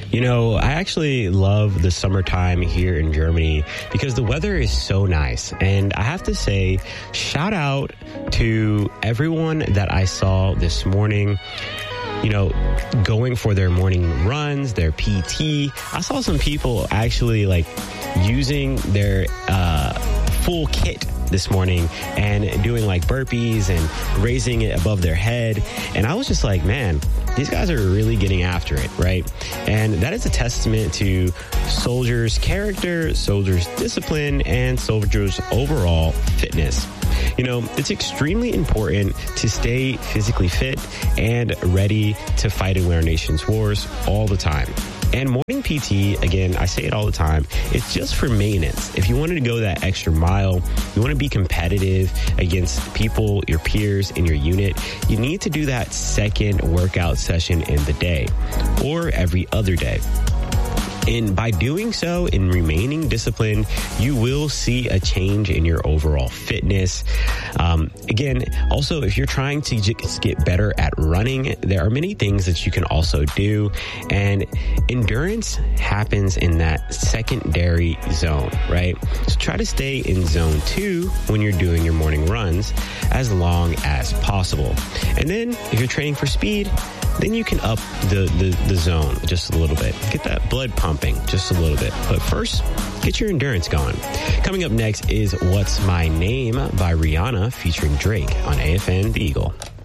You know, I actually love the summertime here in Germany because the weather is so nice. And I have to say, shout out to everyone that I saw this morning, you know, going for their morning runs, their PT. I saw some people actually like using their full kit this morning and doing like burpees and raising it above their head. And I was just like, man, these guys are really getting after it, right? And that is a testament to soldiers' character, soldiers' discipline, and soldiers' overall fitness. You know, it's extremely important to stay physically fit and ready to fight in our nation's wars all the time. And morning PT, again, I say it all the time, it's just for maintenance. If you wanted to go that extra mile, you want to be competitive against people, your peers in your unit, you need to do that second workout session in the day or every other day. And by doing so and remaining disciplined, you will see a change in your overall fitness. Again, also, if you're trying to just get better at running, there are many things that you can also do. And endurance happens in that secondary zone, right? So try to stay in zone 2 when you're doing your morning runs as long as possible. And then if you're training for speed, then you can up the zone just a little bit. Get that blood pumping just a little bit. But first, get your endurance going. Coming up next is What's My Name by Rihanna featuring Drake on AFN The Eagle.